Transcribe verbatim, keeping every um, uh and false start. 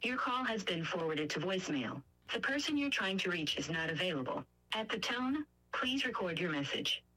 Your call has been forwarded to voicemail. The person you're trying to reach is not available. At the tone, please record your message.